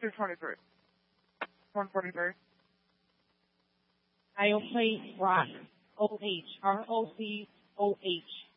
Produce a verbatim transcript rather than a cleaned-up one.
two twenty-three. one forty-three. I'll play rock. O H. R O C O H.